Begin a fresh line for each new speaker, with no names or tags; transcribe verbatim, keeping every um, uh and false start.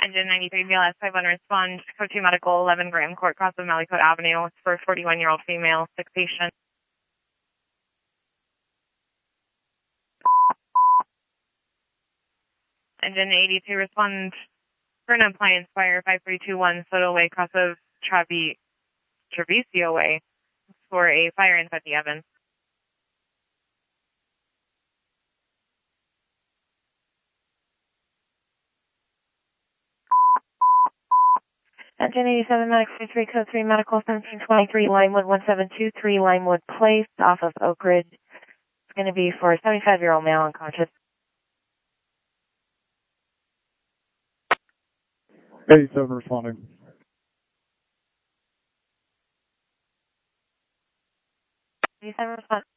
Engine ninety-three B L S five one respond, code two medical, eleven Graham Court, cross of Mallycote Avenue. It's for a forty-one-year-old female, sick patient. Engine eighty-two respond, for an appliance fire, five three two one Soto Way, cross of Travi, Treviso Way, for a fire inside the oven. Engine eighty-seven, Medic three code three, Medical seventeen twenty-three, Limewood one seven two three, Limewood Place, off of Oak Ridge. It's going to be for a seventy-five-year-old male unconscious.
eighty-seven responding.
eighty-seven respond.